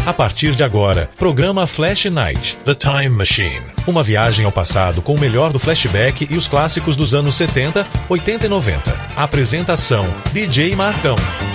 A partir de agora, programa Flash Night, The Time Machine. Uma viagem ao passado com o melhor do flashback e os clássicos dos anos 70, 80 e 90. Apresentação, DJ Marcão.